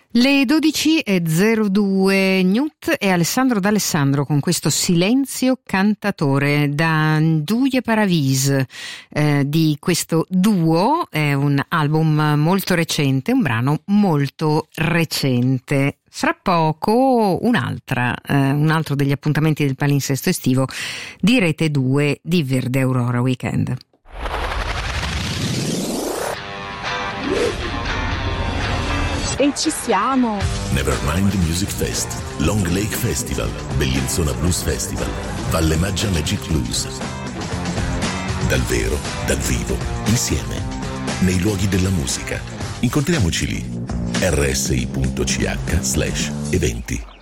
Le 12:02, Newt e Alessandro D'Alessandro con questo Silenzio cantatore da Duie Paravise, di questo duo. È un album molto recente, un brano molto recente. Fra poco un altro degli appuntamenti del palinsesto estivo di Rete 2 di Verde Aurora Weekend. E ci siamo! Nevermind Music Fest, Long Lake Festival, Bellinzona Blues Festival, Valle Maggia Magic Blues. Dal vero, dal vivo, insieme, nei luoghi della musica. Incontriamoci lì. rsi.ch/eventi